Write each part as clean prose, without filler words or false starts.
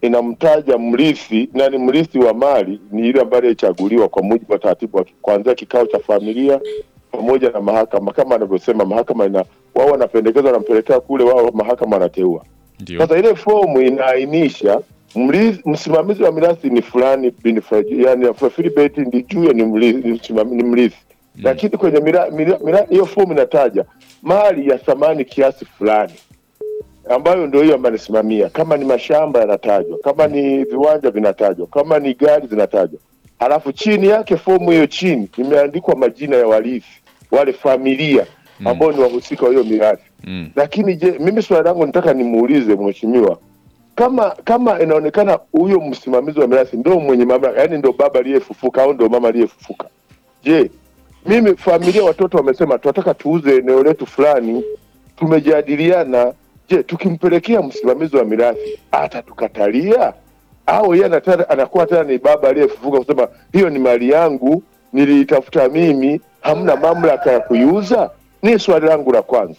inamtaja mrithi, na ni mrithi wa mali ni ile ambayo ilichaguliwa kwa mujibu wa taratibu wa kuanzia kikao cha familia pamoja na mahakama. Kama anavyosema mahakama wao wanapendekeza, wanampelekea kule, wao mahakama wanateua. Sasa ile fomu inaainisha msimamizi wa mirathi ni fulani bin fulani, yani Philibert Ndijuye ni mrithi. Lakini kwenye hiyo fomu inataja mali ya thamani kiasi fulani ambayo ndio hiyo amanisimamia. Kama ni mashamba yanatajwa, kama ni viwanja vinatajwa, kama ni gari zinatajwa. Halafu chini yake fomu hiyo chini imeandikwa majina ya warithi, wale familia ambao ni wahusika wa hiyo mirathi. Lakini je, mimi swali langu nataka nimuulize mheshimiwa, kama inaonekana huyo msimamizi wa mirathi ndio mwenye mamlaka, yani ndio baba aliyefufuka au ndio mama aliyefufuka. Je, mimi familia watoto wamesema tunataka tuuze eneo letu fulani, tumejadiliana, je, tukimpelekea msimamizi wa mirathi atatukatalia au yeye anakuwa tena ni baba aliyefufuka kusema hiyo ni mali yangu, niliitafuta mimi, hamna mamlaka ya kuiuza? Ni swali langu la kwanza.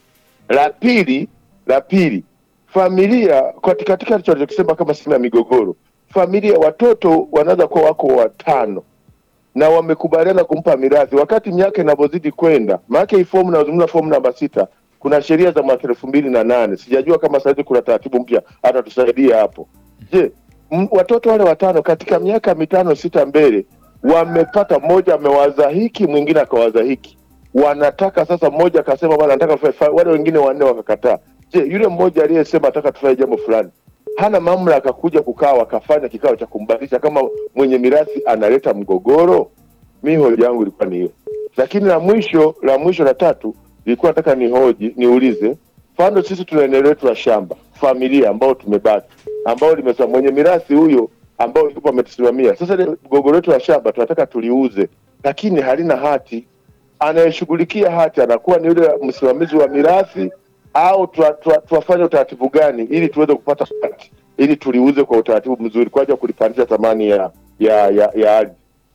La pili, familia katika alichosema kama sina migogoro, familia watoto wanaweza kuwa wako 5 na wamekubaliana kumpa mirathi, wakati miaka inavyozidi kwenda, maana hii fomu nazungumza fomu namba 6, kuna sheria za mwaka 2008, sijajua kama sasa kuna taratibu mpya hata tusaidia hapo. Je, watoto wale 5 katika miaka 5-6 mbele wamepata, mmoja amewaza hiki, mwingine akawaza hiki, wanataka sasa, mmoja akasema bwana nataka wale wengine 4 wakakataa. Je, yule mmoja aliyesema nataka tufanye jambo fulani hana mamlaka kuja kukaa wakafanya kikao cha kumbadilisha kama mwenye mirathi analeta mgogoro? Mimi hoja yangu ilikuwa ni hiyo. Lakini la mwisho la 3 nilikuwa nataka niulize, mfano sisi tuna eneo letu la shamba familia ambao tumebaki, ambao limesema mwenye mirathi huyo ambao yupo ametusimamia, sasa ile mgogoro wetu la shamba tunataka tuliuze, lakini halina hati. Anayeshughulikia hati anakuwa ni yule msimamizi wa mirathi au tuwafanye utaratibu gani ili tuweze kupata hati ili tuliuze kwa utaratibu mzuri kwa ajili ya kulipandisha thamani ya ardhi?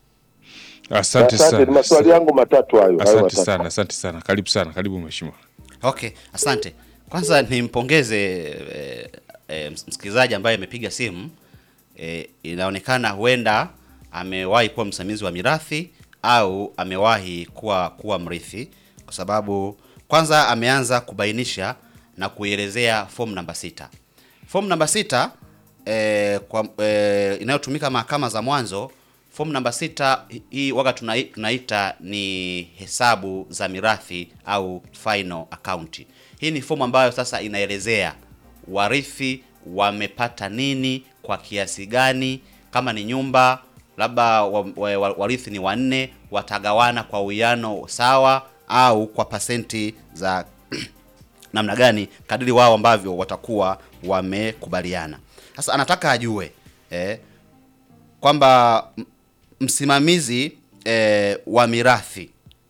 Asante sana. Ni maswali yangu 3 hayo. Asante sana. Karibu mheshimiwa. Okay, asante. Kwanza nimpongeze msikilizaji ambaye amepiga simu. Inaonekana huenda amewahi kuwa msimamizi wa mirathi au amewahi kuwa mrithi, kwa sababu kwanza ameanza kubainisha na kuelezea form namba 6. Form namba 6 inayotumika mahakama za mwanzo, form namba 6 hii waga tunaita ni hesabu za mirathi au final account. Hii ni form ambayo sasa inaelezea warithi wamepata nini kwa kiasi gani, kama ni nyumba labda warithi ni 4 watagawana kwa uwiano sawa au kwa pasenti za namna gani kadiri wao ambavyo watakuwa wamekubaliana. Sasa anataka ajue kwamba msimamizi wa mirathi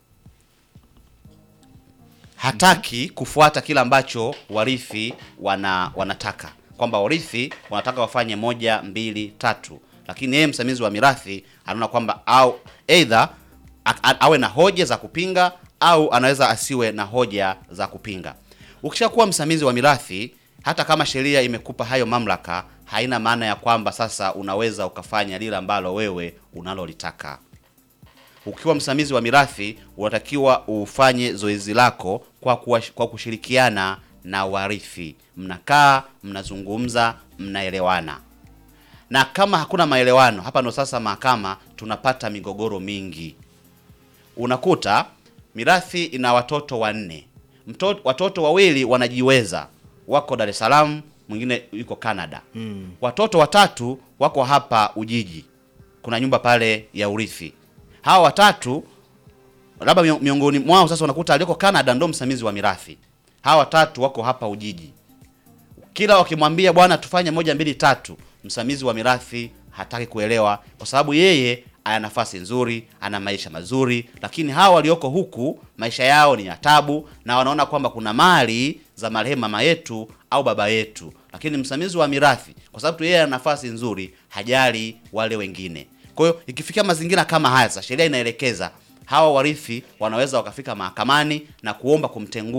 hataki kufuata kila ambacho warithi wanataka, kwamba warithi wanataka wafanye 1, 2, 3, lakini yeye msimamizi wa mirathi anaona kwamba au either awe na hoja za kupinga au anaweza asiwe na hoja za kupinga. Ukishakuwa msimamizi wa mirathi, hata kama sheria imekupa hayo mamlaka, haina maana ya kwamba sasa unaweza ukafanya lile ambalo wewe unalolitaka. Ukiwa msimamizi wa mirathi, unatakiwa ufanye zoezi lako kwa kushirikiana na warithi. Mnakaa, mnazungumza, mnaelewana. Na kama hakuna maelewano, hapa ndo sasa mahakama tunapata migogoro mingi. Unakuta mirathi ina watoto 4. Watoto 2 wanajiweza, wako Dar es Salaam, mwingine yuko Canada. Watoto 3 wako hapa Ujiji, kuna nyumba pale ya urithi. Hawa 3 labda miongoni mwao sasa unakuta aliyeko Canada ndo msimamizi wa mirathi. Hawa 3 wako hapa Ujiji. Kila wakimwambia bwana tufanye 1, 2, 3, msimamizi wa mirathi hataki kuelewa, kwa sababu yeye ana nafasi nzuri, ana maisha mazuri, lakini hawa walioko huku maisha yao ni ya taabu na wanaona kwamba kuna mali za marehemu mama yetu au baba yetu. Lakini msimamizi wa mirathi, kwa sababu yeye ana nafasi nzuri, hajali wale wengine. Kwa hiyo ikifikia mazingira kama haya, sheria inaelekeza hawa warithi wanaweza wakafika mahakamani na kuomba kumtengua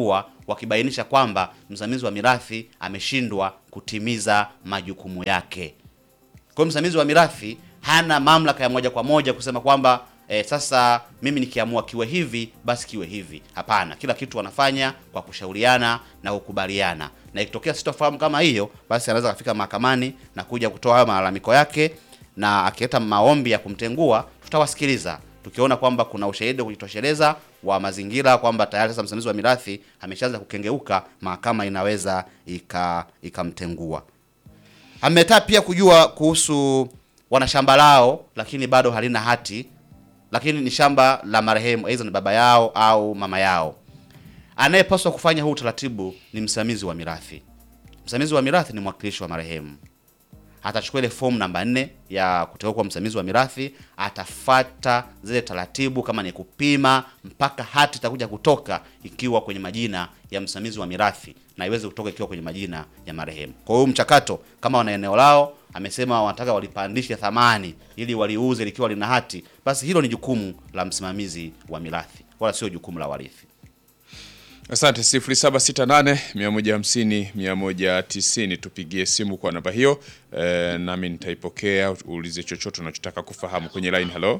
wakibainisha kwamba msimamizi wa mirathi ameshindwa kutimiza majukumu yake. Kwa hiyo msimamizi wa mirathi hana mamlaka ya moja kwa moja kusema kwamba sasa mimi nikiamua kiwe hivi basi kiwe hivi. Hapana, kila kitu wanafanya kwa kushauriana na kukubaliana. Na ikitokea sitofahamu kama hiyo, basi anaweza kufika mahakamani na kuja kutoa malalamiko yake, na akileta maombi ya kumtengua tutawasikiliza. Tukiona kwamba kuna ushahidi kujitosheleza wa mazingira kwamba tayari sasa msimamizi wa mirathi ameshaanza kukengeuka, mahakama inaweza ikamtengua. Ametaka pia kujua kuhusu wanashamba lao lakini bado halina hati, lakini ni shamba la marehemu, aidha ni baba yao au mama yao. Anayepaswa kufanya huu utaratibu ni msimamizi wa mirathi. Msimamizi wa mirathi ni mwakilishi wa marehemu. Atachukua ile form namba 4 ya kuteua kwa msimamizi wa mirathi, atafata zile taratibu, kama ni kupima, mpaka hati itakuja kutoka ikiwa kwenye majina ya msimamizi wa mirathi na iweze kutoka ikiwa kwenye majina ya marehemu. Kwa hiyo mchakato, kama wana eneo lao amesema wanataka walipandishe thamani ili waliuze likiwa lina hati, basi hilo ni jukumu la msimamizi wa mirathi, wala sio jukumu la warithi. Asante. 0768 150 190 tupigie simu kwa namba hiyo, nami nitaipokea. Uulize chochote unachotaka kufahamu kwenye line. Hello.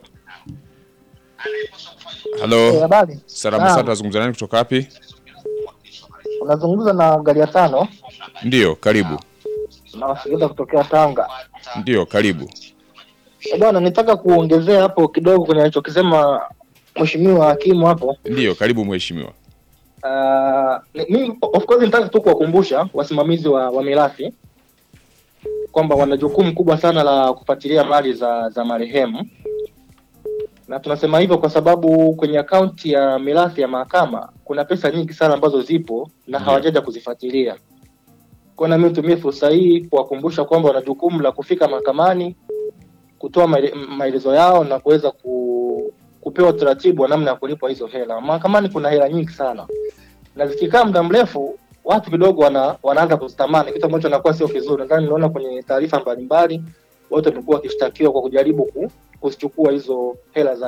Hello. Salamu sana, tunazungumza nani kutoka wapi? Unazungumza na Galiatano. Ndio, karibu. Nawasikiliza kutokea Tanga. Ndio, karibu. Bwana, nitaka kuongezea hapo kidogo kwenye alichokisema mheshimiwa hakimu hapo. Ndio, karibu mheshimiwa. Mimi of course nitaka tu kuwakumbusha wasimamizi wa mirathi kwamba wana jukumu kubwa sana la kufuatilia mali za marehemu. Na tunasema hivyo kwa sababu kwenye akaunti ya mirathi ya mahakama kuna pesa nyingi sana ambazo zipo na hawajaja kuzifuatilia. Kwa na mimi nitumie fursa hii kuwakumbusha kwamba wana jukumu la kufika mahakamani, kutoa maelezo yao na kuweza kupewa utaratibu wa namna ya kulipwa hizo hela. Mahakamani kuna hela nyingi sana, na zikikaa muda mrefu watu kidogo wanaanza kuzitamani, kitu ambacho nakuwa sio kizuri. Nadhani niliona kwenye taarifa mbalimbali watu wamekuwa wakishtakiwa kwa kujaribu kuzichukua hizo hela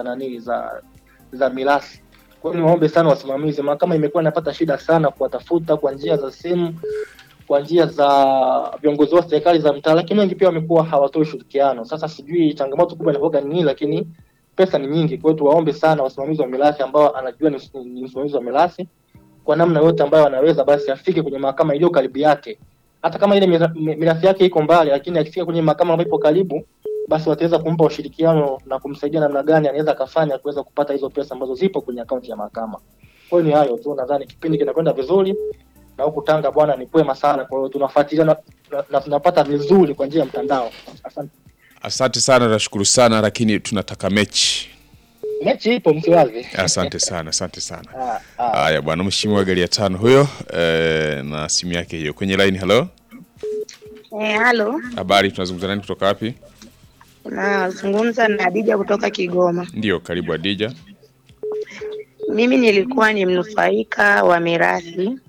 za mirathi. Kwa hiyo niwaombe sana wasimamizi, mahakama imekuwa inapata shida sana kuwatafuta kwa njia za simu, kwa njia za viongozi wa serikali za mtaa, lakini wengi pia wamekuwa hawatoi ushirikiano. Sasa sijui changamoto kubwa inakuwa ni nini, lakini pesa ni nyingi. Kwa hiyo tuwaombe sana wasimamizi wa mirathi ambao anajua ni msimamizi wa mirathi, kwa namna yote ambayo anaweza basi afike kwenye mahakama iliyo karibu yake. Hata kama ile mirathi yake iko mbali, lakini akifika kwenye mahakama ambayo ipo karibu, basi wataweza kumpa ushirikiano na kumsaidia namna gani anaweza kufanya kuweza kupata hizo pesa ambazo zipo kwenye akaunti ya mahakama. Kwa hiyo ni hayo tu, nadhani kipindi kinakwenda vizuri na huku Tanga bwana ni kwema sana. Kwa hiyo tunafuatilia na tunapata vizuri kwa njia ya mtandao. Asante. Asante sana, nashukuru sana, lakini tunataka mechi. Mechi ipo, msiwazi. Asante sana, asante sana. Haya bwana, mheshimiwa Galiatano huyo, na simu yake hiyo kwenye line. Hello. Hello. Habari, tunazungumza nani kutoka wapi? Nazungumza na Adija kutoka Kigoma. Ndio, karibu Adija. Mimi nilikuwa ni mnufaika wa mirathi.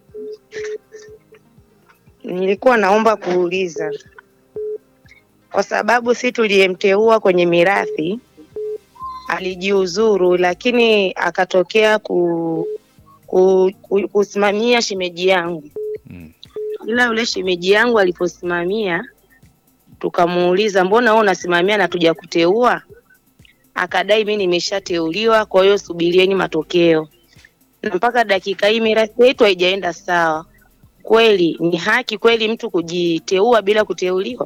Nilikuwa naomba kuuliza, kwa sababu si tuliyemteua kwenye mirathi alijiuzuru, lakini akatokea kusimamia shemeji yangu. Ila yule shemeji yangu aliposimamia, tukamuuliza mbona wewe unasimamia na tuja kuteua? Akadai mimi nimeshateuliwa, kwa hiyo subirieni matokeo. Na mpaka dakika hii mirathi yetu haijaenda sawa. Kweli ni haki kweli mtu kujiteua bila kuteuliwa?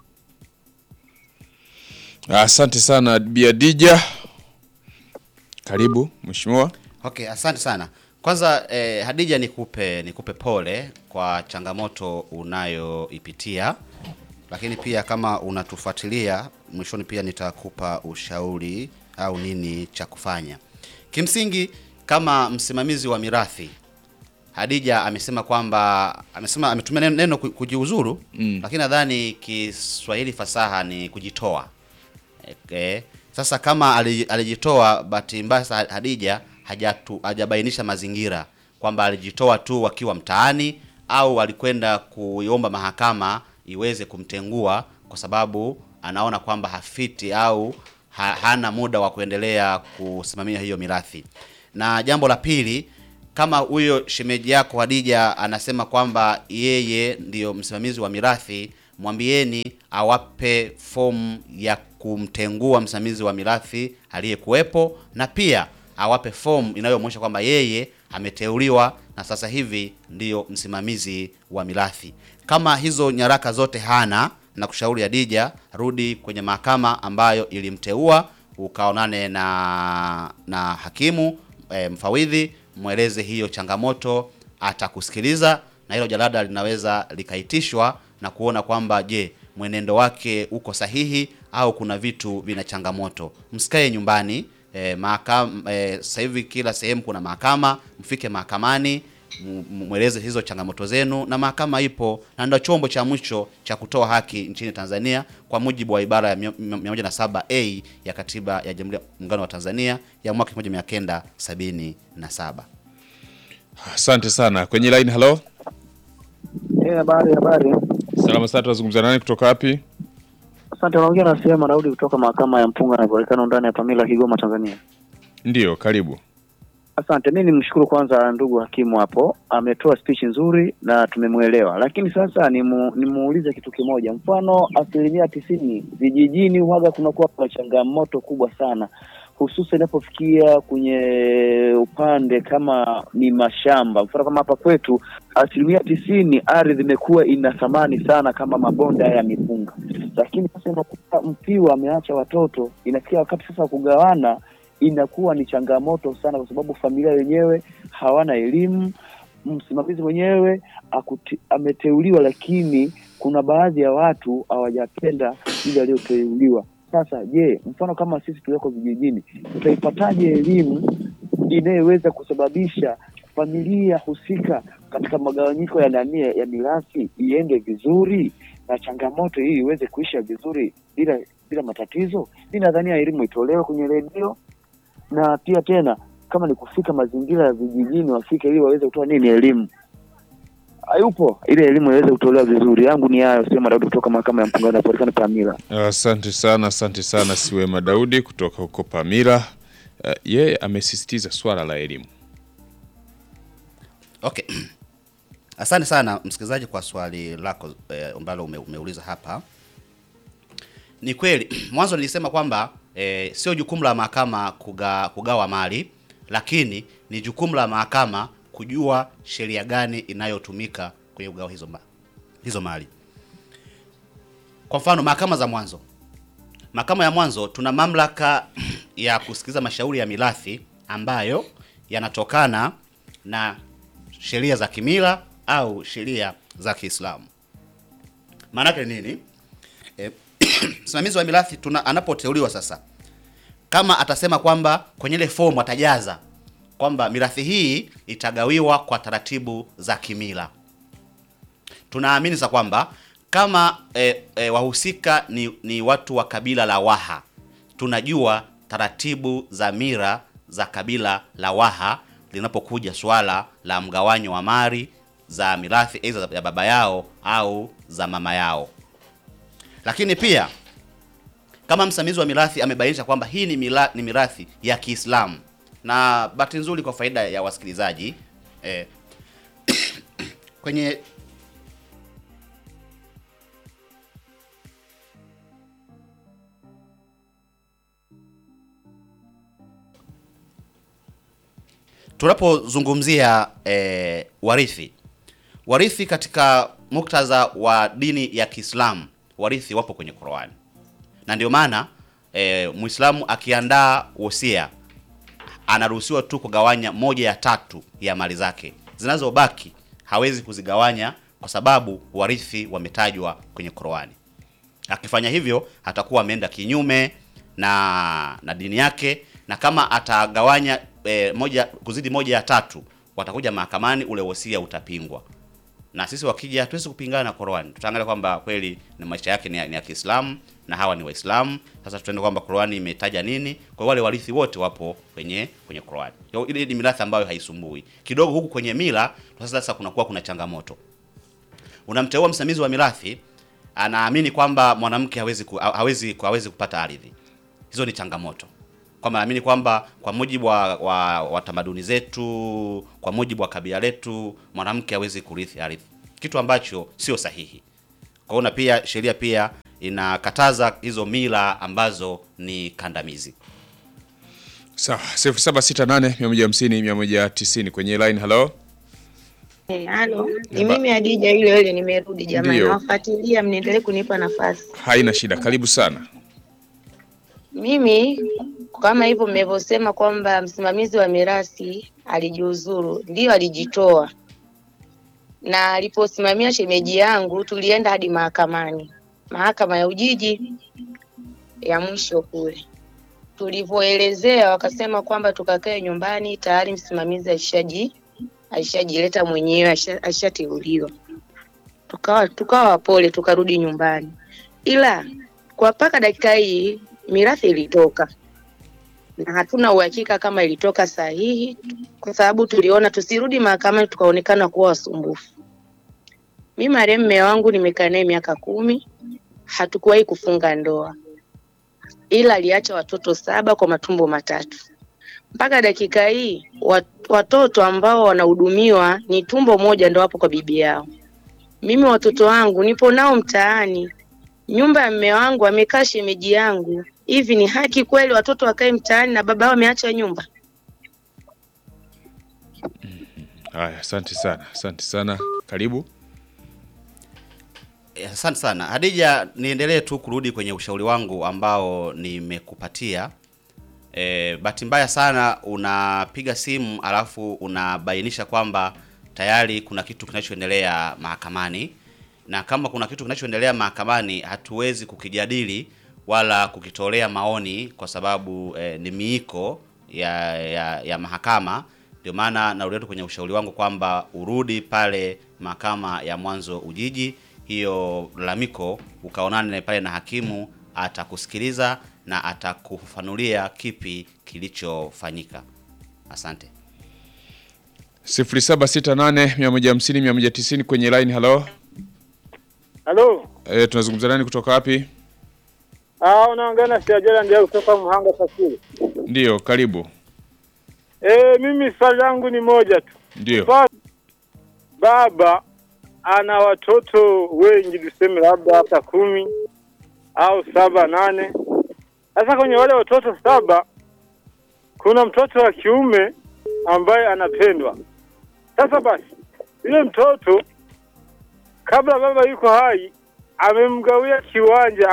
Asante sana Biadija. Karibu mheshimiwa. Okay, asante sana. Kwanza Hadija, nikupe pole kwa changamoto unayoipitia, lakini pia kama unatufuatilia mwishoni pia nitakupa ushauri au nini cha kufanya. Kimsingi kama msimamizi wa mirathi, Hadija amesema kwamba ametumia neno kujiuzuru, lakini nadhani Kiswahili fasaha ni kujitoa. Sasa kama alijitoa, bahati mbaya Hadija hajabainisha mazingira kwamba alijitoa tu wakiwa mtaani au alikwenda kuiomba mahakama iweze kumtengua kwa sababu anaona kwamba hafiti au hana muda wa kuendelea kusimamia hiyo mirathi. Na jambo la pili, kama huyo shemeji yako Hadija anasema kwamba yeye ndiyo msimamizi wa mirathi, mwambieni awape fomu ya kumtengua msimamizi wa mirathi aliyekuwepo, na pia awape fomu inayomwonyesha kwamba yeye ameteuliwa na sasa hivi ndiyo msimamizi wa mirathi. Kama hizo nyaraka zote hana, na kushauri Hadija, rudi kwenye mahakama ambayo ilimteua, ukaonane na hakimu mfawidhi, mweleze hiyo changamoto, atakusikiliza, na hilo jalada linaweza likaitishwa na kuona kwamba je, mwenendo wake uko sahihi au kuna vitu vina changamoto. Msikae nyumbani. Mahakama sasa hivi kila sehemu kuna mahakama, mfike mahakamani, mweleze hizo changamoto zenu, na mahakama ipo na ndio chombo cha mwisho cha kutoa haki nchini Tanzania kwa mujibu wa ibara ya 107A ya Katiba ya Jamhuri ya Muungano wa Tanzania ya mwaka 1977. Asante sana. Kwenye line, hello. Habari. Salama sana, tunazungumza nani kutoka wapi? Asante, naongea na Sema Daudi kutoka mahakama ya Mpunga na Volcano ndani ya Pamila, Kigoma, Tanzania. Ndio, karibu. Asante, mimi nimshukuru kwanza ndugu hakimu hapo, ametoa speech nzuri na tumemuelewa. Lakini sasa nimuulize kitu kimoja. Mfano 90% vijijini huaga kunakuwa na changamoto kubwa sana, hususan inapofikia kwenye upande kama ni mashamba. Mfano kama hapa kwetu 90% ardhi imekuwa ina thamani sana kama mabonde ya mipunga. Lakini sasa unakuta mpiwa ameacha watoto, inafikia wakati sasa kugawana inakuwa ni changamoto sana, kwa sababu familia wenyewe hawana elimu, msimamizi mwenyewe ameteuliwa, lakini kuna baadhi ya watu hawajapenda ile aliyoteuliwa. Sasa je, mfano kama sisi tulioko vijijini tutaipataje elimu inayoweza kusababisha familia husika katika magawanyiko ya mirathi iende vizuri na changamoto hii iweze kuisha vizuri bila matatizo? Mimi nadhani elimu itolewe kwenye redio, na pia tena kama ni kufika mazingira ya vijijini wafike ili waweze kutoa elimu. Hayupo ile elimu iweze kutolewa vizuri. Yangu ni hayo, Sema Daudi kutoka mahakama ya Mpunga na Volcano Pamila. Asante sana Siwema Daudi kutoka huko Pamila. Yeye amesisitiza swala la elimu. Okay. Asante sana msikilizaji kwa swali lako ambalo umeuliza hapa. Ni kweli mwanzo nilisema kwamba sio jukumu la mahakama kugawa mali, lakini ni jukumu la mahakama kujua sheria gani inayotumika kwenye kugawa hizo mali. Kwa mfano mahakama ya mwanzo tuna mamlaka ya kusikiliza mashauri ya mirathi ambayo yanatokana na sheria za kimila au sheria za Kiislamu. Maana yake nini? Msimamizi wa mirathi anapoteuliwa sasa, kama atasema kwamba kwenye ile fomu atajaza kwamba mirathi hii itagawiwa kwa taratibu za kimila, tunaamini sasa kwamba kama wahusika ni watu wa kabila la Waha, tunajua taratibu za mira za kabila la Waha linapokuja swala la mgawanyo wa mali za mirathi aidha ya baba yao au za mama yao. Lakini pia kama msimamizi wa mirathi amebainisha kwamba hii ni mirathi ya Kiislamu, na bahati nzuri kwa faida ya wasikilizaji kwenye tunapozungumzia warithi katika muktadha wa dini ya Kiislamu, warithi wapo kwenye Qur'an. Na ndio maana Muislamu akiandaa wosia anaruhusiwa tu kugawanya 1/3 ya mali zake. Zinazobaki hawezi kuzigawanya kwa sababu warithi wametajwa kwenye Qur'an. Akifanya hivyo atakuwa ameenda kinyume na dini yake, na kama atagawanya kuzidi 1/3 watakuja mahakamani, ule wosia utapingwa. Na sisi wakija hatuwezi kupingana na Qur'an. Tutaangalia kwamba kweli ni maisha yake ni ya Kiislamu na hawa ni Waislamu. Sasa tutaenda kwamba Qur'an imetaja nini. Kwa wale warithi wote wapo kwenye Qur'an. Ile ni mirathi ambayo haisumbui. Kidogo huku kwenye mila sasa kuna changamoto. Unamteua msimamizi wa mirathi, anaamini kwamba mwanamke hawezi kupata ardhi. Hizo ni changamoto. Kwamba naamini kwamba kwa mujibu wa tamaduni zetu, kwa mujibu wa kabila letu, mwanamke hawezi kurithi ardhi, kitu ambacho sio sahihi. Kwa hiyo na pia sheria pia inakataza hizo mila ambazo ni kandamizi. Sawa, 0768150190 kwenye line. Hello. Halo, ni mimi Adija ile nimerudi jamani. Nawafuatilia, mniendelee kunipa nafasi. Haina shida, karibu sana. Mimi kama hivyo mmevyosema kwamba msimamizi wa mirathi alijiuzuru, ndio alijitoa. Na aliposimamia shemeji yangu tulienda hadi mahakamani. Mahakama ya Ujiji ya mwisho kule. Tulivyoelezea wakasema kwamba tukakae nyumbani, tayari msimamizi alishajileta mwenyewe, alishateuliwa. Tukawa pole, tukarudi nyumbani. Ila kwa mpaka dakika hii mirathi ilitoka. Na hatuna uhakika kama ilitoka sahihi, kwa sababu tuliona tusirudi mahakamani tukaonekana kuwa wasumbufu. Mimi marehemu mume wangu nimekaa naye miaka 10, hatukuwahi kufunga ndoa. Ila aliacha watoto 7 kwa matumbo 3. Mpaka dakika hii watoto ambao wanahudumiwa ni tumbo moja ndio hapo kwa bibi yao. Mimi watoto wangu nipo nao mtaani. Nyumba ya mume wangu amekaa shemeji yangu. Hivi ni haki kweli watoto wakae mtaani na baba wao ameacha nyumba? Haya, asante sana. Karibu. Asante sana. Hadija, niendelee tu kurudi kwenye ushauri wangu ambao nimekupatia. Bahati mbaya sana unapiga simu alafu unabainisha kwamba tayari kuna kitu kinachoendelea mahakamani, na kama kuna kitu kinachoendelea mahakamani hatuwezi kukijadili wala kukitolea maoni kwa sababu ni miiko ya mahakama. Ndio maana narudi kwenye ushauri wangu kwamba urudi pale mahakama ya mwanzo Ujiji, hiyo lalamiko ukaonane pale na hakimu, atakusikiliza na atakufafanulia kipi kilichofanyika. Asante. 0768150190 kwenye line. Hello. Halo. Tunazungumza nani kutoka wapi? Unaongea na Siajala ndio kutoka Muhanga Kasulu. Ndio, karibu. Mimi swali langu ni moja tu. Ndio. Baba ana watoto wengi, tuseme labda hata 10 au 7 8. Sasa kwenye wale watoto 7 kuna mtoto wa kiume ambaye anapendwa. Sasa basi yule mtoto kabla baba yuko hai amemgawia kiwanja